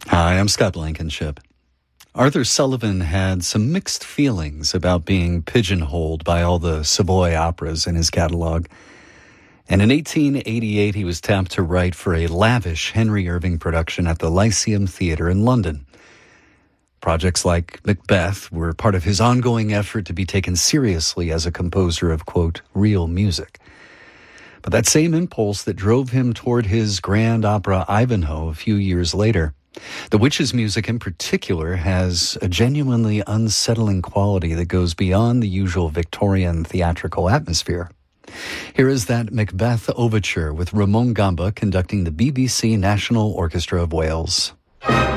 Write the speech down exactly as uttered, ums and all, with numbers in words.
Hi, I'm Scott Blankenship. Arthur Sullivan had some mixed feelings about being pigeonholed by all the Savoy operas in his catalog. And in eighteen eighty-eight, he was tapped to write for a lavish Henry Irving production at the Lyceum Theatre in London. Projects like Macbeth were part of his ongoing effort to be taken seriously as a composer of, quote, real music. But that same impulse that drove him toward his grand opera Ivanhoe a few years later. The Witch's music in particular has a genuinely unsettling quality that goes beyond the usual Victorian theatrical atmosphere. Here is that Macbeth overture with Ramon Gamba conducting the B B C National Orchestra of Wales.